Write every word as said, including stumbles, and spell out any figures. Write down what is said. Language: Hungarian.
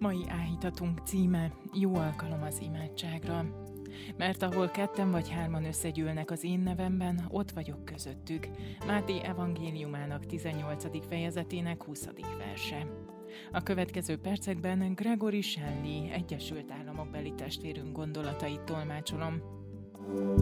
Mai áhítatunk címe: Jó alkalom az imádságra. Mert ahol ketten vagy hárman összegyűlnek az én nevemben, ott vagyok közöttük. Máté evangéliumának tizennyolcadik fejezetének huszadik verse. A következő percekben Gregory Shelley Egyesült Államok beli testvérünk gondolatait tolmácsolom.